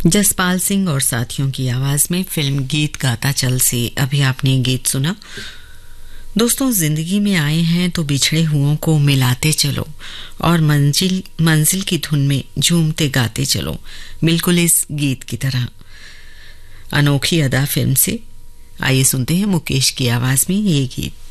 जसपाल सिंह और साथियों की आवाज में फिल्म गीत गाता चल से अभी आपने गीत सुना। दोस्तों, जिंदगी में आए हैं तो बिछड़े हुओं को मिलाते चलो और मंजिल की धुन में झूमते गाते चलो, बिल्कुल इस गीत की तरह। अनोखी अदा फिल्म से आइए सुनते हैं मुकेश की आवाज में ये गीत।